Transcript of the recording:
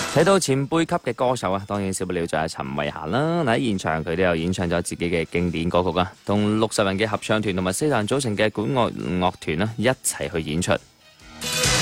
睇到前輩級嘅歌手啊，當然少不了就係陳慧嫻啦。喺現場佢都有演唱咗自己嘅經典歌曲啊，同60人嘅合唱團同埋4人組成嘅管樂樂團啦一齊去演出。